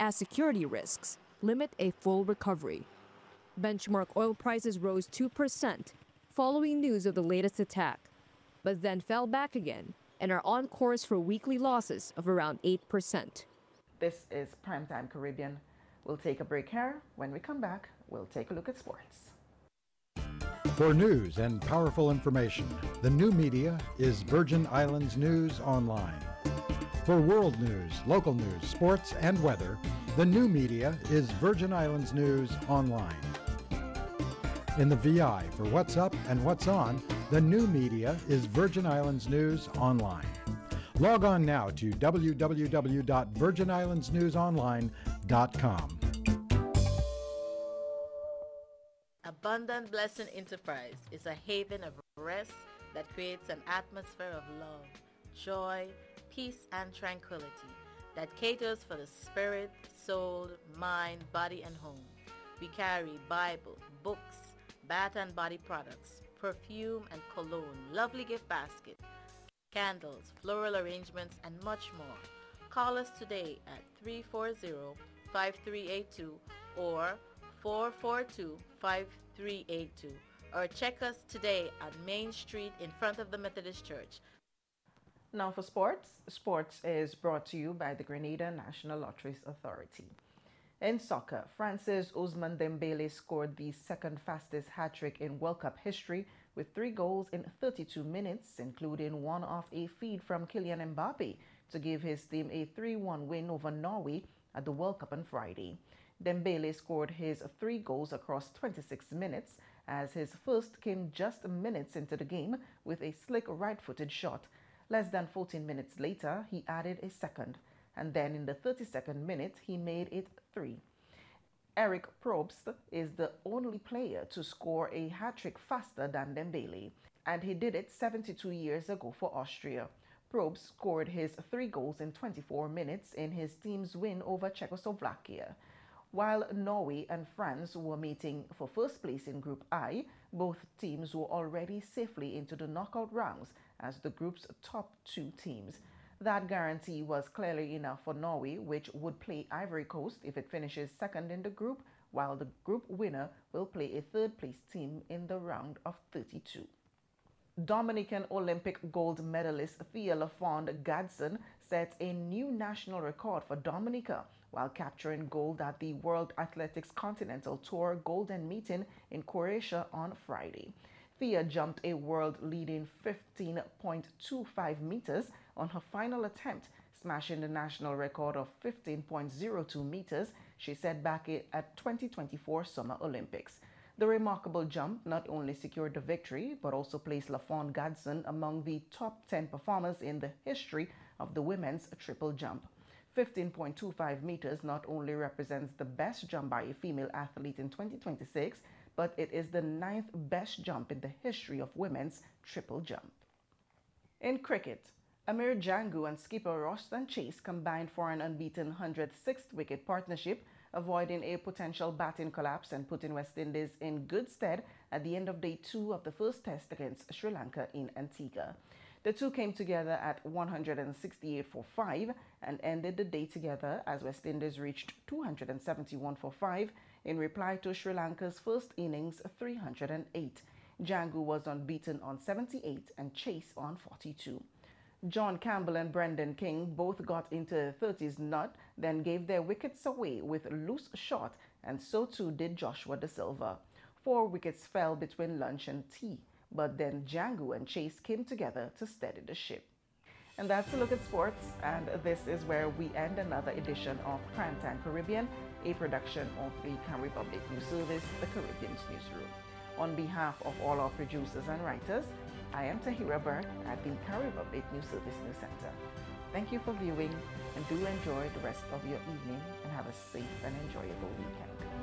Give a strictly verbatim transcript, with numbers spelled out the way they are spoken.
as security risks limit a full recovery. Benchmark oil prices rose two percent following news of the latest attack, but then fell back again and are on course for weekly losses of around eight percent. This is Primetime Caribbean. We'll take a break here. When we come back, we'll take a look at sports. For news and powerful information, the new media is Virgin Islands News Online. For world news, local news, sports, and weather, the new media is Virgin Islands News Online. In the V I for what's up and what's on, the new media is Virgin Islands News Online. Log on now to w w w dot virgin islands news online dot com. Abundant Blessing Enterprise is a haven of rest that creates an atmosphere of love, joy, peace, and tranquility that caters for the spirit, soul, mind, body, and home. We carry Bible, books, bath and body products, perfume and cologne, lovely gift basket, candles, floral arrangements, and much more. Call us today at three four zero, five three eight two or four four two, five three eight two, or check us today on Main Street in front of the Methodist Church. Now for sports. Sports is brought to you by the Grenada National Lotteries Authority. In soccer, France's Ousmane Dembele scored the second fastest hat-trick in World Cup history with three goals in thirty-two minutes, including one off a feed from Kylian Mbappe to give his team a three one win over Norway at the World Cup on Friday. Dembele scored his three goals across twenty-six minutes, as his first came just minutes into the game with a slick right-footed shot. Less than fourteen minutes later, he added a second, and then in the thirty-second minute, he made it three. Eric Probst is the only player to score a hat-trick faster than Dembele, and he did it seventy-two years ago for Austria. Probst scored his three goals in twenty-four minutes in his team's win over Czechoslovakia. While Norway and France were meeting for first place in Group I, both teams were already safely into the knockout rounds as the group's top two teams. That guarantee was clearly enough for Norway, which would play Ivory Coast if it finishes second in the group, while the group winner will play a third-place team in the round of thirty-two. Dominican Olympic gold medalist Thea Lafond-Gadsden set a new national record for Dominica while capturing gold at the World Athletics Continental Tour Golden Meeting in Croatia on Friday. Thea jumped a world-leading fifteen point two five meters on her final attempt, smashing the national record of fifteen point zero two meters she set back at twenty twenty-four Summer Olympics. The remarkable jump not only secured the victory, but also placed Lafond-Gadsden among the top ten performers in the history of the women's triple jump. fifteen point two five meters not only represents the best jump by a female athlete in twenty twenty-six, but it is the ninth best jump in the history of women's triple jump. In cricket, Amir Jangu and skipper Roston Chase combined for an unbeaten one hundred sixth wicket partnership, avoiding a potential batting collapse and putting West Indies in good stead at the end of day two of the first test against Sri Lanka in Antigua. The two came together at one hundred sixty-eight for five and ended the day together as West Indies reached two hundred seventy-one for five in reply to Sri Lanka's first innings three hundred eight. Jangu was unbeaten on seventy-eight and Chase on forty-two. John Campbell and Brendan King both got into the thirties knot, then gave their wickets away with loose shot, and so too did Joshua Da Silva. Four wickets fell between lunch and tea, but then Jangu and Chase came together to steady the ship. And that's a look at sports, and this is where we end another edition of Primetime Caribbean, a production of the CanRepublic News Service, the Caribbean's newsroom. On behalf of all our producers and writers, I am Tahira Burke at the CanRepublic News Service News Center. Thank you for viewing, and do enjoy the rest of your evening and have a safe and enjoyable weekend.